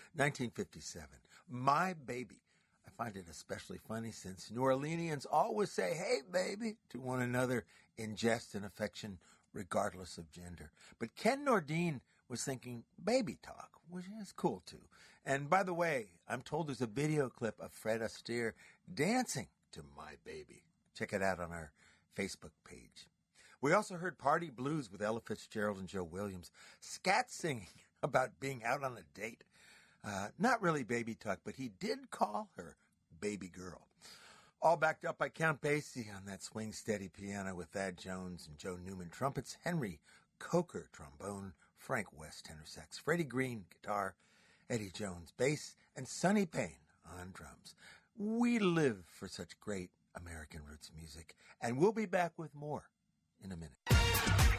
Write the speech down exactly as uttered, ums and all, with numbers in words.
nineteen fifty-seven, My Baby. I find it especially funny since New Orleanians always say, hey, baby, to one another in jest and affection, regardless of gender. But Ken Nordine was thinking baby talk, which is cool too. And by the way, I'm told there's a video clip of Fred Astaire dancing to My Baby. Check it out on our Facebook page. We also heard Party Blues with Ella Fitzgerald and Joe Williams. Scat singing about being out on a date. Uh, not really baby talk, but he did call her baby girl. All backed up by Count Basie on that swing steady piano with Thad Jones and Joe Newman trumpets, Henry Coker trombone, Frank West tenor sax, Freddie Green guitar, Eddie Jones bass, and Sonny Payne on drums. We live for such great American roots music, and we'll be back with more in a minute.